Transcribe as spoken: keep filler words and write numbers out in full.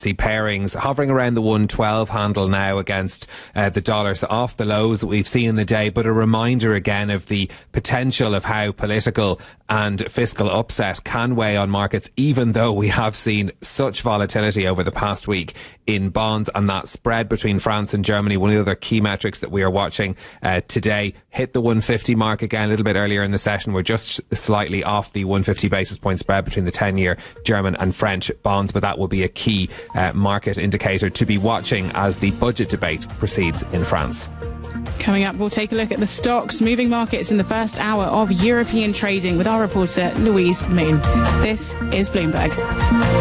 pairings hovering around the one twelve handle now against uh, the dollar, so off the lows that we've seen in the day, but a reminder again of the potential of how political and fiscal upset can weigh on markets, even though we have seen such volatility over the past week in bonds. And that spread between France and Germany, one of the other key metrics that we are watching uh, today, hit the one fifty mark again a little bit earlier in the session. We're just slightly off the one fifty basis point spread between the ten year German and French bonds, but that will be a key uh, market indicator to be watching as the budget debate proceeds in France. Coming up, we'll take a look at the stocks moving markets in the first hour of European trading with our reporter Louise Moon. This is Bloomberg.